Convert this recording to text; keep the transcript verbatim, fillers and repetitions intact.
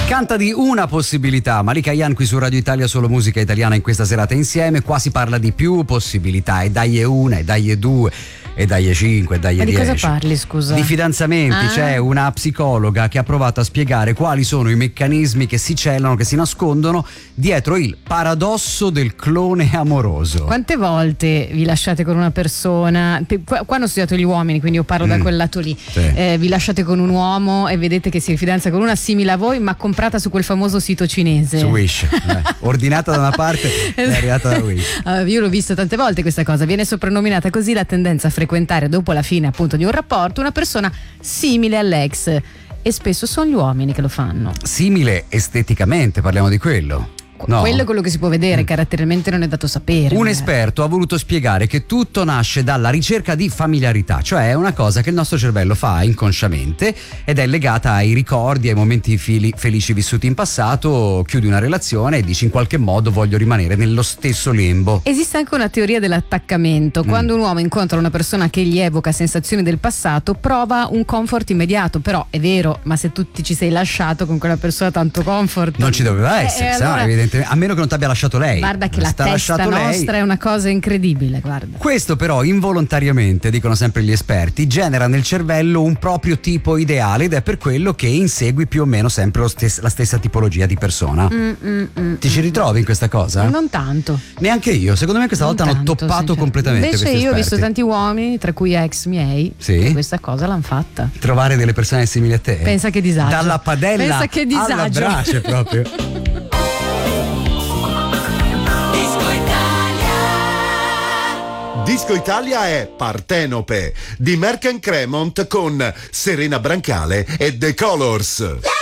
Canta di una possibilità. Malika Ayane qui su Radio Italia, solo musica italiana in questa serata insieme. Qua si parla di più possibilità, e dai è una, e dai è due, e dai è cinque, e dai è Ma di dieci. cosa parli, scusa? Di fidanzamenti. Ah. C'è una psicologa che ha provato a spiegare quali sono i meccanismi che si celano, che si nascondono dietro il paradosso del clone amoroso. Quante volte vi lasciate con una persona? Qua, qua hanno studiato gli uomini, quindi io parlo mm. da quel lato lì. Sì. Eh, vi lasciate con un uomo e vedete che si fidanza con una simile a voi, ma comprata su quel famoso sito cinese. Su Wish. Eh, ordinata da una parte e è arrivata da Wish. Uh, io l'ho visto tante volte questa cosa. Viene soprannominata così la tendenza a frequentare dopo la fine appunto di un rapporto una persona simile all'ex, e spesso sono gli uomini che lo fanno. Simile esteticamente, parliamo di quello. No. Quello è quello che si può vedere, caratterialmente non è dato sapere. Un magari. esperto ha voluto spiegare che tutto nasce dalla ricerca di familiarità, cioè è una cosa che il nostro cervello fa inconsciamente ed è legata ai ricordi, ai momenti fili- felici vissuti in passato. Chiudi una relazione e dici in qualche modo voglio rimanere nello stesso lembo. Esiste anche una teoria dell'attaccamento. Quando mm. un uomo incontra una persona che gli evoca sensazioni del passato, prova un comfort immediato. Però è vero, ma se tu ti ci sei lasciato con quella persona tanto comfort non ci doveva essere, eh, allora... no, evidentemente. A meno che non ti abbia lasciato lei. Guarda che la testa nostra lei. È una cosa incredibile, guarda. Questo però involontariamente, dicono sempre gli esperti, genera nel cervello un proprio tipo ideale ed è per quello che insegui più o meno sempre lo stes- la stessa tipologia di persona. Mm, mm, mm, Ti ci ritrovi in questa cosa? Non tanto. Neanche io. Secondo me questa non volta tanto, hanno toppato completamente. Invece io esperti. ho visto tanti uomini, tra cui ex miei, sì? che questa cosa l'hanno fatta. Trovare delle persone simili a te. Pensa che disagio. Dalla padella Pensa che disagio. alla brace proprio. Disco Italia è Partenope di Merck and Cremont con Serena Brancale e The Colors.